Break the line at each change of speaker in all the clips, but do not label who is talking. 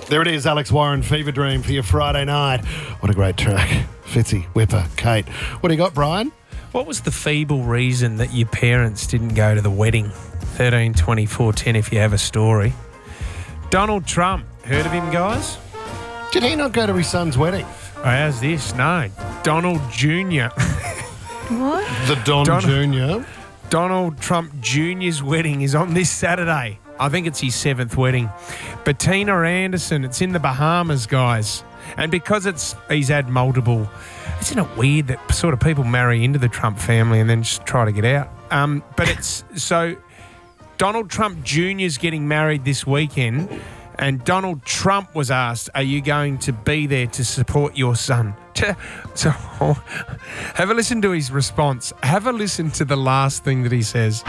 There it is, Alex Warren, Fever Dream for your Friday night. What a great track. Fitzy, Whipper, Kate. What do you got, Brian?
What was the feeble reason that your parents didn't go to the wedding? 13 24 10 if you have a story. Donald Trump. Heard of him, guys?
Did he not go to his son's wedding?
Oh, how's this? No. Donald Jr.
What?
The Don Jr.
Donald Trump Jr.'s wedding is on this Saturday. I think it's his 7th wedding. Bettina Anderson. It's in the Bahamas, guys. And because he's had multiple... Isn't it weird that sort of people marry into the Trump family and then just try to get out? But it's... So Donald Trump Jr. is getting married this weekend, and Donald Trump was asked, are you going to be there to support your son? So have a listen to his response. Have a listen to the last thing that he says.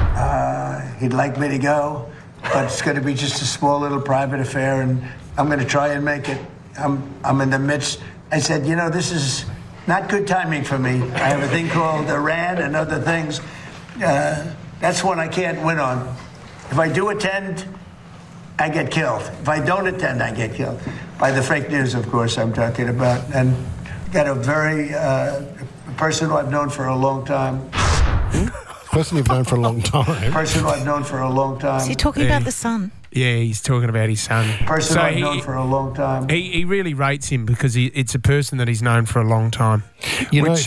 He'd like me to go, but it's going to be just a small little private affair, and I'm going to try and make it. I'm in the midst. I said, this is not good timing for me. I have a thing called Iran and other things. That's one I can't win on. If I do attend, I get killed. If I don't attend, I get killed. By the fake news, of course, I'm talking about. And got a very person who I've known for a long time.
Person you've known for a long time.
Person who I've known for a long time.
Is he talking about the son?
Yeah, he's talking about his son.
Person I've known for a long time.
He really rates him because it's a person that he's known for a long time.
Yeah.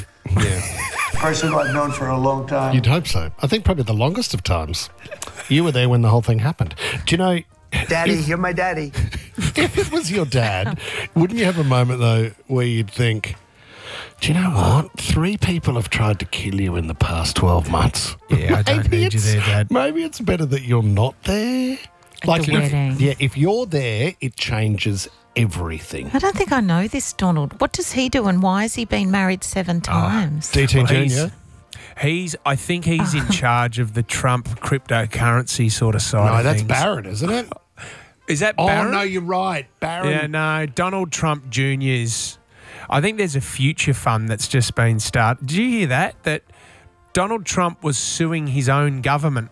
Person who I've known for a long time.
You'd hope so. I think probably the longest of times. You were there when the whole thing happened. Do you know...
Daddy, you're my daddy.
If it was your dad, wouldn't you have a moment, though, where you'd think, do you know what? 3 people have tried to kill you in the past 12 months.
Yeah, I don't need you there, Dad.
Maybe it's better that you're not there.
At the wedding.
If you're there, it changes everything.
I don't think I know this, Donald. What does he do and why has he been married 7 times?
DT Jr.?
I think he's in charge of the Trump cryptocurrency sort of side of
that's
things.
Barron, isn't it?
Is that Barron?
Oh, no, you're right. Barron.
Yeah, no, Donald Trump Jr.'s... I think there's a future fund that's just been started. Did you hear that? That Donald Trump was suing his own government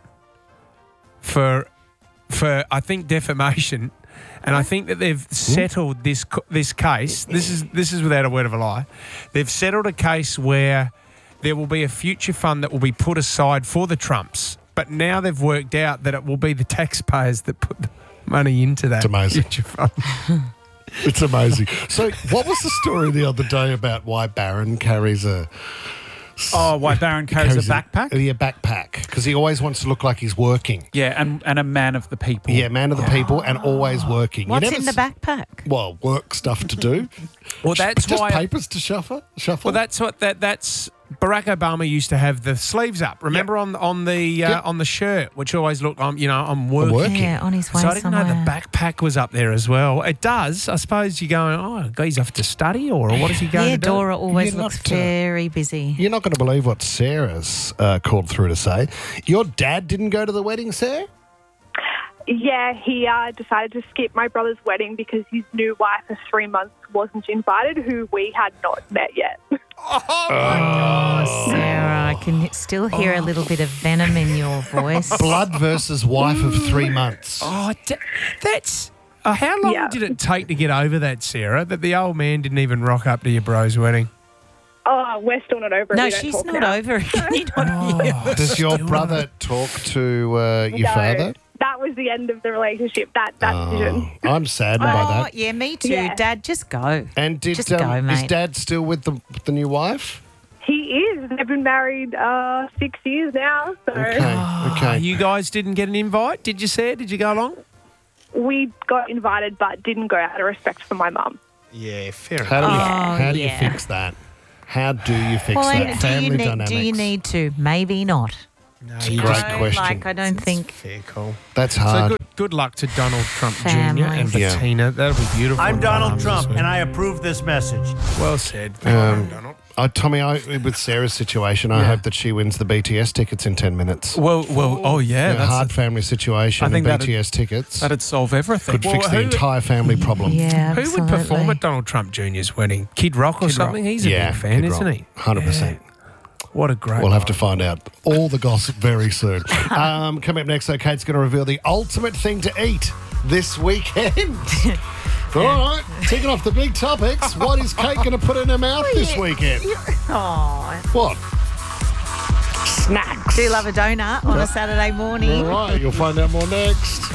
for I think, defamation. And I think that they've settled this case. This is without a word of a lie. They've settled a case where there will be a future fund that will be put aside for the Trumps. But now they've worked out that it will be the taxpayers that put the money into that future fund.
It's amazing. So what was the story the other day about why Barron carries a...
why Barron carries a backpack?
A backpack, because he always wants to look like he's working.
Yeah, and a man of the people.
Yeah, man of the people and always working.
What's in the backpack?
Well, work stuff to do.
Well, that's
just
why...
papers to shuffle?
Well, that's Barack Obama used to have the sleeves up. Remember on the shirt, which always looked, I'm working.
Yeah, on his way
So I didn't know
somewhere.
the backpack was up there as well. It does. I suppose you're going, he's off to study, or what is he going to do?
Dora always
You're
looks
not,
very busy.
You're not going to believe what Sarah's called through to say. Your dad didn't go to the wedding, Sarah?
Yeah, he decided to skip my brother's wedding because his new wife of 3 months wasn't invited, who we had not met yet.
Sarah, I can still hear a little bit of venom in your voice.
Blood versus wife of 3 months.
Oh, that's... how long did it take to get over that, Sarah, that the old man didn't even rock up to your bro's wedding?
Oh, we're still not over it.
No,
We don't
she's
talk
not
now.
over it. Can you not hear?
Does your brother talk to your father?
That was the end of the relationship, that decision.
I'm saddened by
Oh,
that.
yeah, me too.
Yeah.
Dad, just go.
And
Just go,
is
mate.
Dad still with the new wife?
He is. They've been married 6 years now. So
Okay.
You guys didn't get an invite? Did you say it? Did you go along?
we got invited but didn't go out of respect for my mum.
Yeah, fair enough.
How do you
yeah.
fix that? How do you fix
Well,
that? Family dynamics.
do you need to? Maybe not.
No,
It's a
you
great
just-
question.
Like, I don't think...
Fair call.
That's
So
hard.
good luck to Donald Trump Jr. and
Families.
Yeah.
Bettina. That'll be beautiful.
I'm
in
Donald
Bahamas
Trump,
as well.
and I approve this message.
Well said. Donald.
Tommy, with Sarah's situation, I hope that she wins the BTS tickets in 10 minutes.
Well, oh yeah,
A hard family situation
I think
and
that'd-
BTS tickets
that'd solve everything.
could fix the entire family problem.
Yeah,
Who would perform
absolutely.
at Donald Trump Jr.'s wedding? Kid Rock or something? He's a big fan,
Kid
isn't
Rock,
he?
100%.
What a great
We'll have to
guy.
find out all the gossip very soon. Coming up next, though, Kate's going to reveal the ultimate thing to eat this weekend. All right, taking off the big topics. What is Kate going to put in her mouth this weekend?
Oh,
What? Snacks.
do love a donut on a Saturday morning.
All right, you'll find out more next.